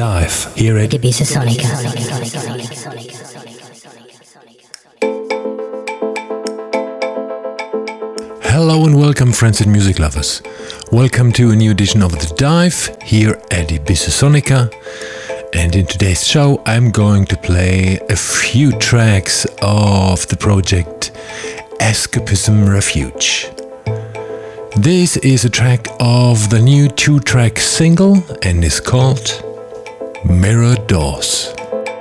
Dive here at Ibiza Sonica. Hello and welcome, friends and music lovers. Welcome to a new edition of The Dive here at Ibiza Sonica. And in today's show I'm going to play a few tracks of the project Escapism Refuge. This is a track of the new 2-track single and is called Mirror Doors.